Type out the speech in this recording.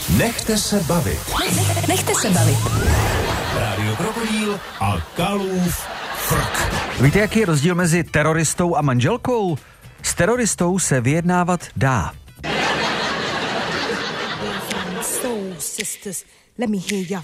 Nechte se bavit. Nechte se bavit. Rádio Krokodýl a Kalův frk. Víte, jaký je rozdíl mezi teroristou a manželkou? S teroristou se vyjednávat dá. Soul sisters, let me hear your